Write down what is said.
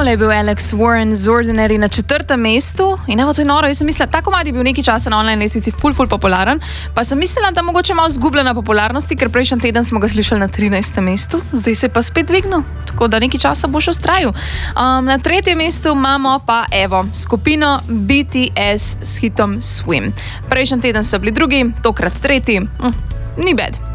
Tole je bil Alex Warren z Ordinary na 4. mestu in evo, to je noro, jaz sem mislila, ta komad je bil nekaj časa na online lestvici ful popularen, pa sem mislila, da mogoče malo zgublja na popularnosti, ker prejšnji teden smo ga slišali na 13. mestu, zdaj se je pa spet dvignil, tako da nekaj časa bo še vztrajal. Na 3. mestu imamo pa evo, skupino BTS s hitom Swim. Prejšnji teden so bili drugi, tokrat tretji, ni bad.